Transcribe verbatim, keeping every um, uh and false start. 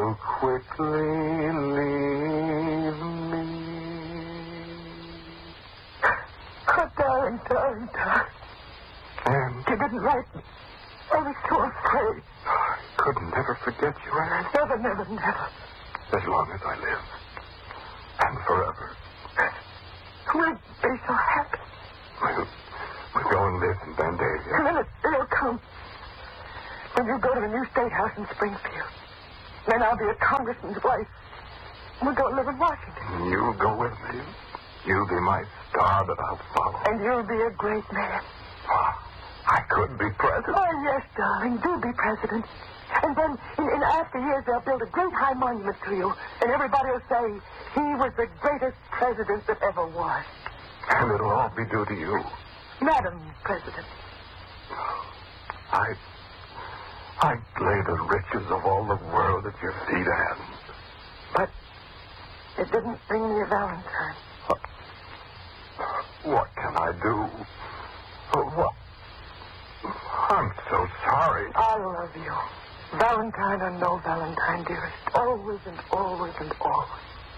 so quickly leave me. Oh, darling, darling, darling. And You didn't write me. I was so afraid. I could never forget you, Anne. Never, never, never. As long as I live. And forever. We'll be so happy. We'll, we'll go and live in Vandalia. And then it, it'll come. When you go to the new state house in Springfield. Then I'll be a congressman's wife. We'll go live in Washington. You'll go with me. You'll be my star that I'll follow. And you'll be a great man. Oh, I could be president. Oh, yes, darling. Do be president. And then in, in after years, they'll build a great high monument to you. And everybody will say he was the greatest president that ever was. And it'll all be due to you. Madam President. I... I'd lay the riches of all the world at your feet, Anne. But it didn't bring me a Valentine. What can I do? What? I'm so sorry. I love you. Valentine or no Valentine, dearest. Always and always and always.